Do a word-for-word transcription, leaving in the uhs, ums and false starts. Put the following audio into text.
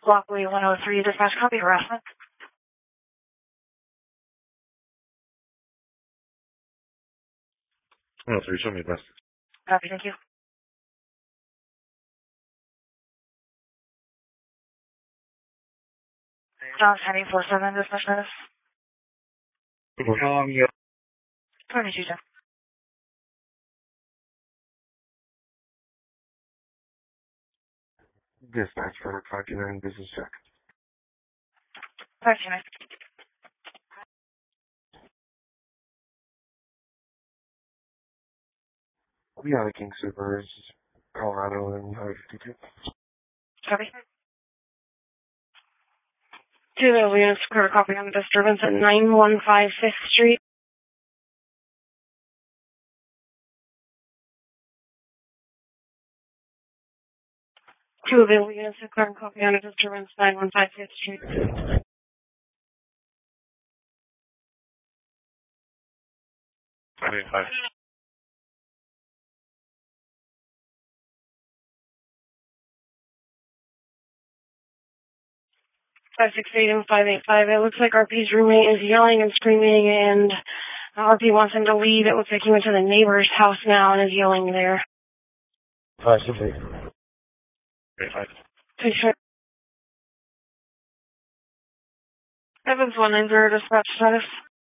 Blockway one oh three, dispatch copy harassment. one oh three, show me the best. Copy, thank you. John heading four seven, dispatch notice. Um, yeah. twenty-two, John. Dispatch for five two nine business check. five two nine. We are the King Supers, Colorado, and Highway fifty-two. Copy. Two available units, clear a copy on the disturbance at nine one five fifth Street. Two available units, clear a copy on the disturbance nine one five fifth Street. Okay, hi. five six eight and five eight five. It looks like R P's roommate is yelling and screaming, and R P wants him to leave. It looks like he went to the neighbor's house now and is yelling there. Five six eight. Okay, hi. Please check. Evans one nine zero, dispatch status.